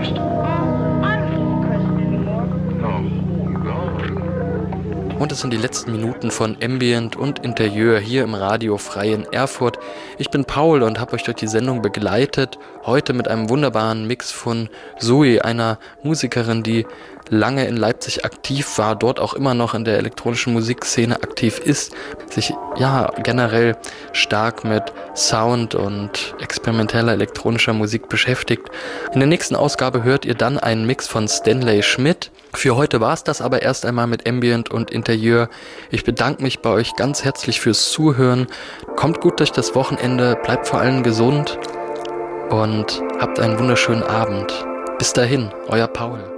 Christ? I don't believe in Christ anymore. No, God. Und es sind die letzten Minuten von Ambient und Interieur hier im Radio Frei in Erfurt. Ich bin Paul und habe euch durch die Sendung begleitet. Heute mit einem wunderbaren Mix von Zoe, einer Musikerin, die lange in Leipzig aktiv war, dort auch immer noch in der elektronischen Musikszene aktiv ist, sich generell stark mit Sound und experimenteller elektronischer Musik beschäftigt. In der nächsten Ausgabe hört ihr dann einen Mix von Stanley Schmidt. Für heute war es das aber erst einmal mit Ambient und Interieur. Ich bedanke mich bei euch ganz herzlich fürs Zuhören. Kommt gut durch das Wochenende, bleibt vor allem gesund und habt einen wunderschönen Abend. Bis dahin, euer Paul.